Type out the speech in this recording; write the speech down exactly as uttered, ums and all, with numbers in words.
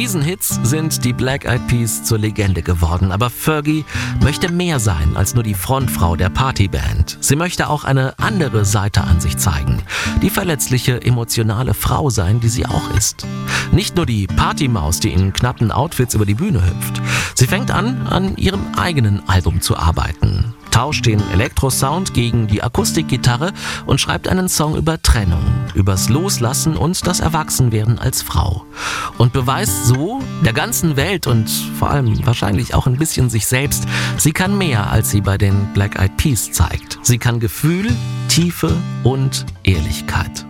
diesen Hits sind die Black Eyed Peas zur Legende geworden. Aber Fergie möchte mehr sein als nur die Frontfrau der Partyband. Sie möchte auch eine andere Seite an sich zeigen. Die verletzliche, emotionale Frau sein, die sie auch ist. Nicht nur die Partymaus, die in knappen Outfits über die Bühne hüpft. Sie fängt an, an ihrem eigenen Album zu arbeiten. Tauscht den Elektrosound gegen die Akustikgitarre und schreibt einen Song über Trennung, übers Loslassen und das Erwachsenwerden als Frau. Und beweist so der ganzen Welt und vor allem wahrscheinlich auch ein bisschen sich selbst, sie kann mehr, als sie bei den Black Eyed Peas zeigt. Sie kann Gefühl, Tiefe und Ehrlichkeit.